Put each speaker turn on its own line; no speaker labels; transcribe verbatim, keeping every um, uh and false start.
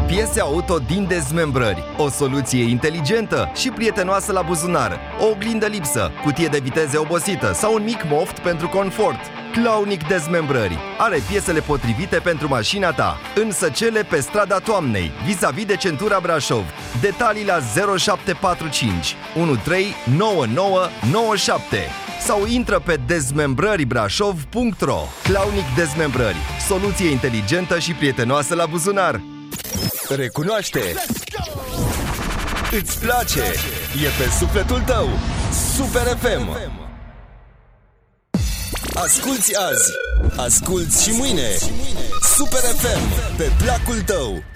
Piese auto din dezmembrări, o soluție inteligentă și prietenoasă la buzunar, o oglindă lipsă, cutie de viteze obosită sau un mic moft pentru confort. Claunic Dezmembrări are piesele potrivite pentru mașina ta, însă cele pe strada Toamnei, vis-a-vis de centura Brașov. Detalii la zero șapte patru cinci unu trei nouă nouă nouă șapte sau intră pe dezmembrări brașov punct ro. Claunic Dezmembrări, soluție inteligentă și prietenoasă la buzunar. Recunoaște! Îți place! E pe sufletul tău! Super F M! Asculți azi! Asculți și mâine! Super F M! Pe placul tău!